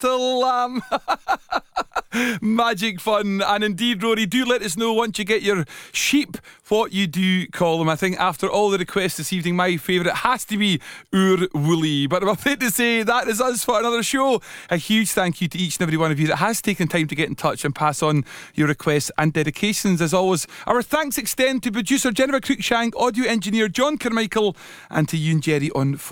little lamb. Magic fun. And indeed, Rory, do let us know once you get your sheep what you do call them. I think after all the requests this evening, my favourite has to be Ur Wooly. But I'm afraid to say that is us for another show. A huge thank you to each and every one of you that has taken time to get in touch and pass on your requests and dedications. As always, our thanks extend to producer Jennifer Cruikshank, audio engineer John Carmichael, and to you and Jerry on